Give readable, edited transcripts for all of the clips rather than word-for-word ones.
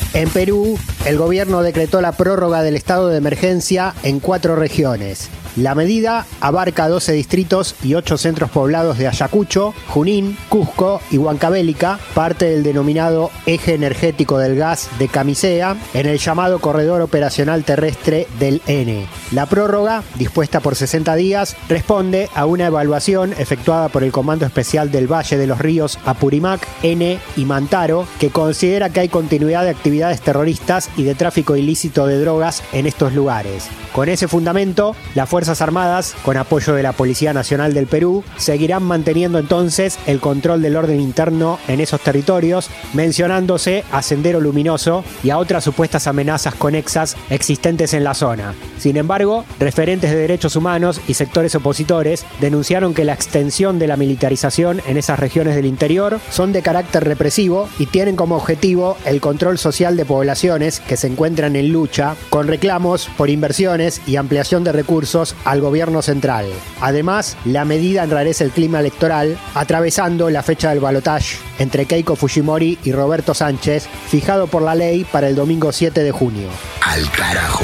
En Perú, el gobierno decretó la prórroga del estado de emergencia en 4 regiones. La medida abarca 12 distritos y 8 centros poblados de Ayacucho, Junín, Cusco y Huancavelica, parte del denominado Eje Energético del Gas de Camisea, en el llamado Corredor Operacional Terrestre del N. La prórroga, dispuesta por 60 días, responde a una evaluación efectuada por el Comando Especial del Valle de los Ríos Apurímac, N y Mantaro, que considera que hay continuidad de actividades terroristas y de tráfico ilícito de drogas en estos lugares. Con ese fundamento, las Fuerzas Armadas, con apoyo de la Policía Nacional del Perú, seguirán manteniendo entonces el control del orden interno en esos territorios, mencionándose a Sendero Luminoso y a otras supuestas amenazas conexas existentes en la zona. Sin embargo, referentes de derechos humanos y sectores opositores denunciaron que la extensión de la militarización en esas regiones del interior son de carácter represivo y tienen como objetivo el control social de poblaciones que se encuentran en lucha, con reclamos por inversiones y ampliación de recursos al gobierno central. Además, la medida enrarece el clima electoral, atravesando la fecha del balotaje entre Keiko Fujimori y Roberto Sánchez, fijado por la ley para el domingo 7 de junio. Al carajo.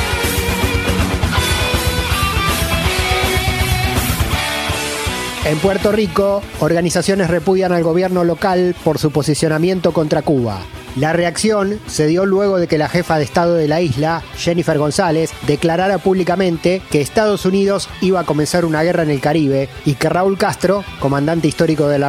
En Puerto Rico, organizaciones repudian al gobierno local por su posicionamiento contra Cuba. La reacción se dio luego de que la jefa de Estado de la isla, Jennifer González, declarara públicamente que Estados Unidos iba a comenzar una guerra en el Caribe y que Raúl Castro, comandante histórico de la